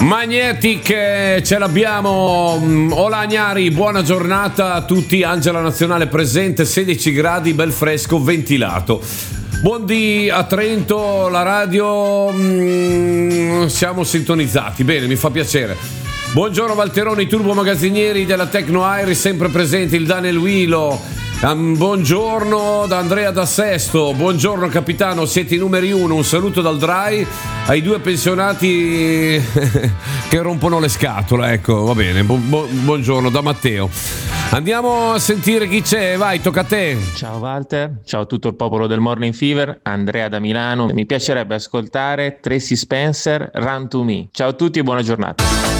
Magnetic, ce l'abbiamo. Ola Agnari, buona giornata a tutti. Angela Nazionale presente, 16 gradi, bel fresco, ventilato. Buondì a Trento, la radio, siamo sintonizzati, bene, mi fa piacere. Buongiorno Valteroni, turbo magazzinieri della Tecno Airi, sempre presenti il Daniel Wilo. Buongiorno da Andrea da Sesto, buongiorno capitano, siete i numeri uno, un saluto dal Dry ai due pensionati che rompono le scatole, ecco, va bene, buongiorno da Matteo. Andiamo a sentire chi c'è, vai, tocca a te. Ciao Walter, ciao a tutto il popolo del Morning Fever, Andrea da Milano, mi piacerebbe ascoltare Tracy Spencer, Run to Me. Ciao a tutti e buona giornata.